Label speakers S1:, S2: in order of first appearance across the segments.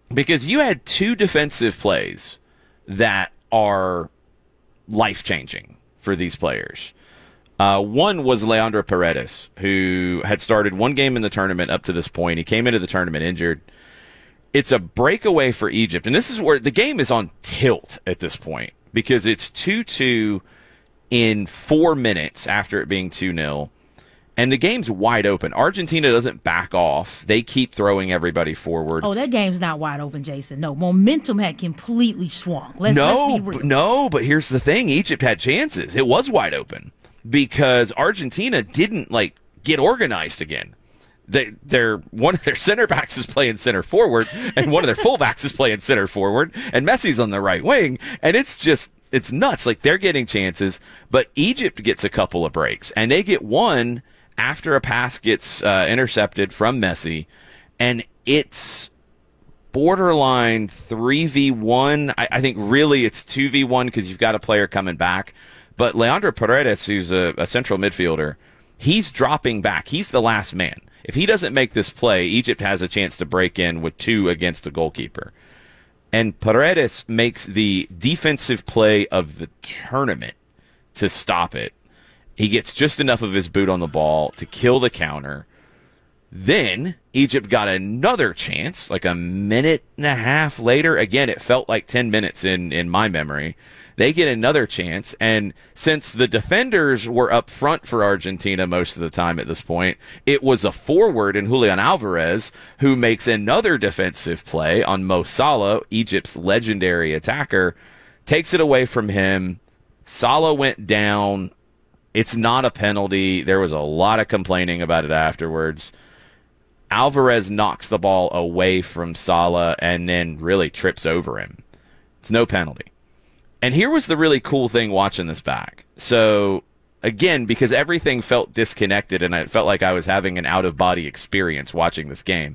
S1: because you had two defensive plays that are life-changing for these players. One was Leandro Paredes, who had started one game in the tournament up to this point. He came into the tournament injured. It's a breakaway for Egypt, and this is where the game is on tilt at this point because it's 2-2 in 4 minutes after it being 2-0, and the game's wide open. Argentina doesn't back off. They keep throwing everybody forward.
S2: Oh, that game's not wide open, Jason. No, momentum had completely swung. Let's be real.
S1: No, but here's the thing. Egypt had chances. It was wide open because Argentina didn't, get organized again. One of their center backs is playing center forward, and one of their fullbacks is playing center forward, and Messi's on the right wing, and it's nuts. They're getting chances, but Egypt gets a couple of breaks, and they get one after a pass gets intercepted from Messi, and it's borderline 3v1. I think really it's 2v1 because you've got a player coming back, but Leandro Paredes, who's a central midfielder, he's dropping back. He's the last man. If he doesn't make this play, Egypt has a chance to break in with 2 against the goalkeeper. And Paredes makes the defensive play of the tournament to stop it. He gets just enough of his boot on the ball to kill the counter. Then Egypt got another chance, a minute and a half later. Again, it felt like 10 minutes in my memory. They get another chance, and since the defenders were up front for Argentina most of the time at this point, it was a forward in Julian Alvarez who makes another defensive play on Mo Salah, Egypt's legendary attacker, takes it away from him. Salah went down. It's not a penalty. There was a lot of complaining about it afterwards. Alvarez knocks the ball away from Salah and then really trips over him. It's no penalty. And here was the really cool thing watching this back. So, again, because everything felt disconnected and I felt like I was having an out-of-body experience watching this game,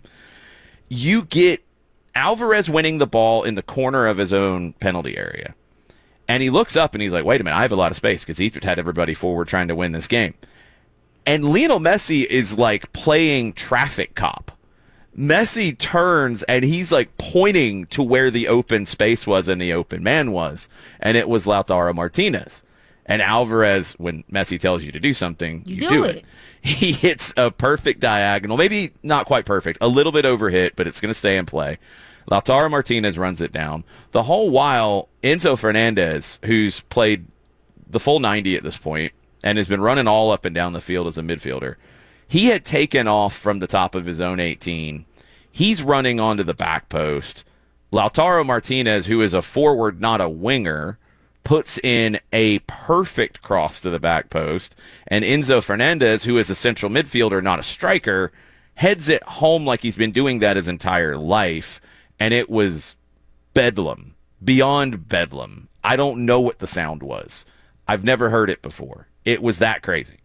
S1: you get Alvarez winning the ball in the corner of his own penalty area. And he looks up and he's like, wait a minute, I have a lot of space because Egypt had everybody forward trying to win this game. And Lionel Messi is playing traffic cop. Messi turns and he's pointing to where the open space was and the open man was. And it was Lautaro Martinez. And Alvarez, when Messi tells you to do something, you do it. He hits a perfect diagonal, maybe not quite perfect, a little bit overhit, but it's going to stay in play. Lautaro Martinez runs it down. The whole while, Enzo Fernandez, who's played the full 90 at this point and has been running all up and down the field as a midfielder, he had taken off from the top of his own 18. He's running onto the back post. Lautaro Martinez, who is a forward, not a winger, puts in a perfect cross to the back post. And Enzo Fernandez, who is a central midfielder, not a striker, heads it home like he's been doing that his entire life. And it was bedlam, beyond bedlam. I don't know what the sound was. I've never heard it before. It was that crazy.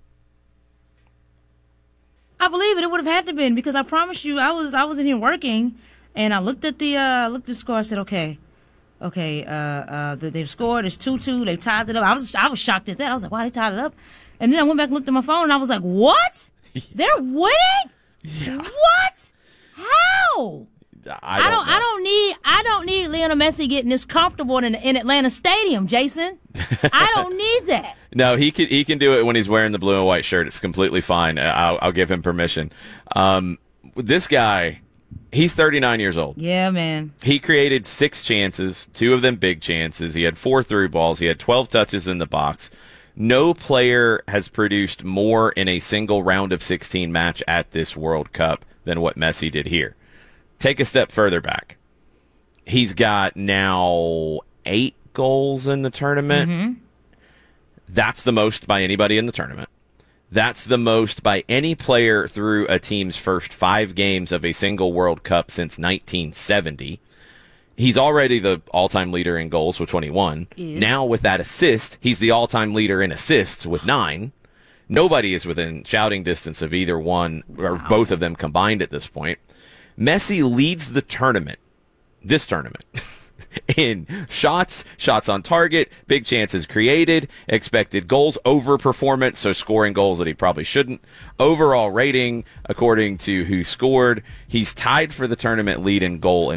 S2: I believe it. It would have had to been because I promise you, I was in here working, and I looked at the score. I said, okay, they've scored. It's 2-2. They've tied it up. I was shocked at that. I was like, wow, they tied it up. And then I went back and looked at my phone, and I was like, what? They're winning?
S1: Yeah.
S2: What? How? I don't need Lionel Messi getting this comfortable in Atlanta Stadium, Jason. I don't need that.
S1: No, he can do it when he's wearing the blue and white shirt. It's completely fine. I'll give him permission. This guy, he's 39 years old.
S2: Yeah, man.
S1: He created 6 chances, 2 of them big chances. He had 4 through balls. He had 12 touches in the box. No player has produced more in a single round of 16 match at this World Cup than what Messi did here. Take a step further back. He's got now 8 goals in the tournament.
S2: Mm-hmm.
S1: That's the most by anybody in the tournament. That's the most by any player through a team's first 5 games of a single World Cup since 1970. He's already the all-time leader in goals with 21.
S2: Yes.
S1: Now with that assist, he's the all-time leader in assists with 9. Nobody is within shouting distance of either one or both of them combined at this point. Messi leads the tournament, this tournament, in shots on target, big chances created, expected goals, overperformance, so scoring goals that he probably shouldn't, overall rating, according to who scored. He's tied for the tournament lead in goal